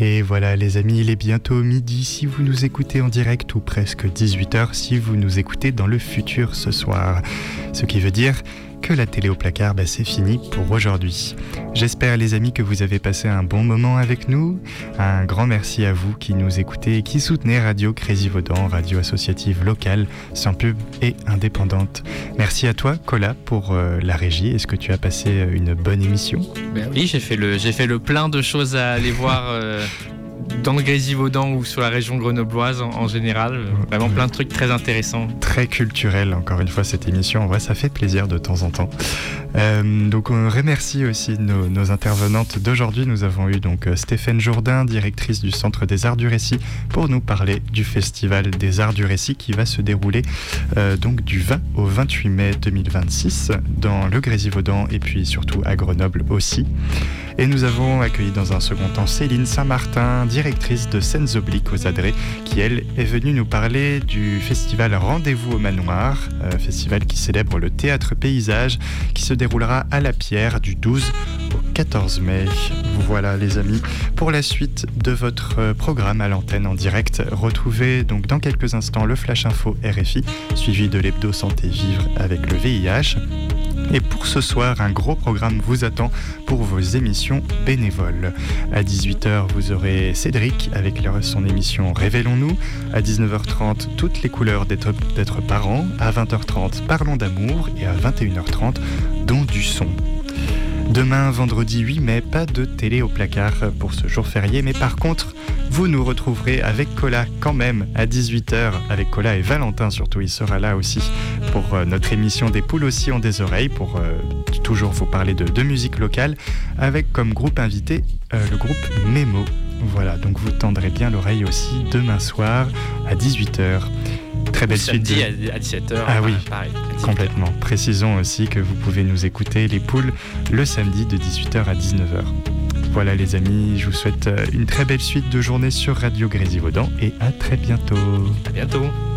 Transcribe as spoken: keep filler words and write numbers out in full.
Et voilà les amis, il est bientôt midi si vous nous écoutez en direct ou presque dix-huit heures si vous nous écoutez dans le futur ce soir. Ce qui veut dire que la télé au placard, bah, c'est fini pour aujourd'hui. J'espère les amis que vous avez passé un bon moment avec nous. Un grand merci à vous qui nous écoutez et qui soutenez Radio Grésivaudan, radio associative locale, sans pub et indépendante. Merci à toi Cola pour euh, la régie. Est-ce que tu as passé une bonne émission ? Ben oui, j'ai fait le, j'ai fait le plein de choses à aller voir euh, dans le Grésivaudan ou sur la région grenobloise en, en général. Vraiment plein de trucs très intéressants. Très culturel, encore une fois, cette émission. En vrai, ça fait plaisir de temps en temps. Euh, donc, on remercie aussi nos, nos intervenantes d'aujourd'hui. Nous avons eu donc Stéphane Jourdain, directrice du Centre des Arts du Récit, pour nous parler du Festival des Arts du Récit qui va se dérouler euh, donc du vingt au vingt-huit mai deux mille vingt-six dans le Grésivaudan et puis surtout à Grenoble aussi. Et nous avons accueilli dans un second temps Céline Saint-Martin, directrice de Scènes Obliques aux Adrets, qui elle est venue nous parler du festival Rendez-vous au Manoir, euh, festival qui célèbre le théâtre paysage, qui se déroulera à La Pierre du douze au quatorze mai. Voilà les amis, pour la suite de votre programme à l'antenne en direct, retrouvez donc dans quelques instants le Flash Info R F I, suivi de l'Hebdo Santé Vivre avec le V I H. Et pour ce soir, un gros programme vous attend pour vos émissions bénévoles. À dix-huit heures, vous aurez Cédric avec son émission Révélons-nous. À dix-neuf heures trente, toutes les couleurs d'être, d'être parent. À vingt heures trente, Parlons d'amour. Et à vingt et une heures trente, Don du son. Demain, vendredi huit mai, pas de télé au placard pour ce jour férié, mais par contre, vous nous retrouverez avec Cola quand même à dix-huit heures, avec Cola et Valentin surtout, il sera là aussi pour notre émission Des poules aussi ont des oreilles, pour euh, toujours vous parler de, de musique locale, avec comme groupe invité euh, le groupe Memo. Voilà, donc vous tendrez bien l'oreille aussi demain soir à dix-huit heures. Très belle suite. Samedi de... à dix-sept heures. Ah oui, pareil, complètement. Précisons aussi que vous pouvez nous écouter les poules le samedi de dix-huit heures à dix-neuf heures. Voilà les amis, je vous souhaite une très belle suite de journée sur Radio Grésivaudan et à très bientôt. À bientôt.